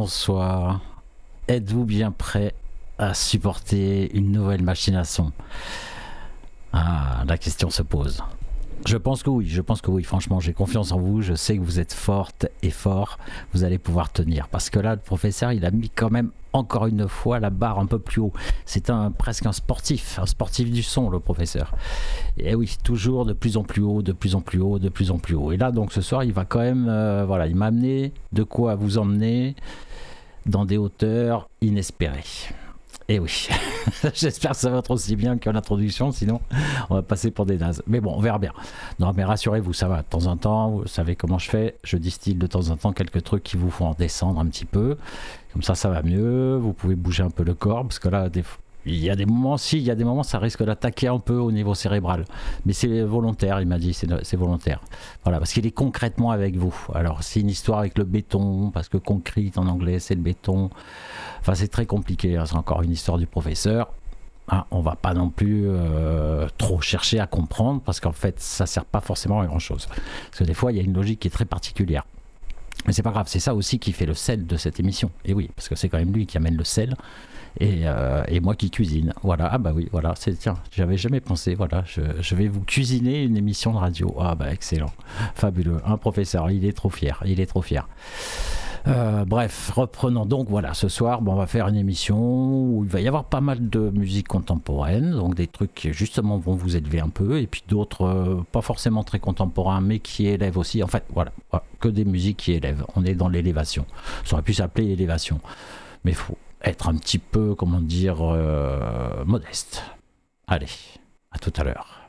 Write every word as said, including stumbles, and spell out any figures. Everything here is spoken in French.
bonsoir. Êtes-vous bien prêt à supporter une nouvelle machine à son? Ah, la question se pose. Je pense que oui, je pense que oui, franchement, j'ai confiance en vous, je sais que vous êtes forte et fort, vous allez pouvoir tenir. Parce que là, le professeur, il a mis quand même encore une fois la barre un peu plus haut. C'est un, presque un sportif, un sportif du son, le professeur. Et oui, toujours de plus en plus haut, de plus en plus haut, de plus en plus haut. Et là, donc ce soir, il va quand même, euh, voilà, il m'a amené de quoi vous emmener dans des hauteurs inespérées. Et oui, j'espère que ça va être aussi bien que l'introduction, sinon on va passer pour des nazes. Mais bon, on verra bien. Non, mais rassurez-vous, ça va. De temps en temps, vous savez comment je fais. Je distille de temps en temps quelques trucs qui vous font redescendre un petit peu. Comme ça, ça va mieux. Vous pouvez bouger un peu le corps, parce que là, des fois, il y a des moments, si, il y a des moments, ça risque d'attaquer un peu au niveau cérébral. Mais c'est volontaire, il m'a dit, c'est, c'est volontaire. Voilà, parce qu'il est concrètement avec vous. Alors, c'est une histoire avec le béton, parce que concrete en anglais, c'est le béton. Enfin, c'est très compliqué, hein, c'est encore une histoire du professeur. Hein, on va pas non plus euh, trop chercher à comprendre, parce qu'en fait, ça sert pas forcément à grand-chose. Parce que des fois, il y a une logique qui est très particulière. Mais c'est pas grave, c'est ça aussi qui fait le sel de cette émission. Et oui, parce que c'est quand même lui qui amène le sel. Et, euh, et moi qui cuisine. Voilà, ah bah oui, voilà, c'est, tiens, j'avais jamais pensé, voilà, je, je vais vous cuisiner une émission de radio. Ah bah excellent, fabuleux, un professeur, il est trop fier, il est trop fier. Euh, bref, reprenons donc, voilà, ce soir, bon, on va faire une émission où il va y avoir pas mal de musique contemporaine, donc des trucs qui justement vont vous élever un peu, et puis d'autres euh, pas forcément très contemporains, mais qui élèvent aussi, en fait, voilà, que des musiques qui élèvent, on est dans l'élévation, ça aurait pu s'appeler élévation, mais il faut être un petit peu, comment dire, euh, modeste. Allez, à tout à l'heure.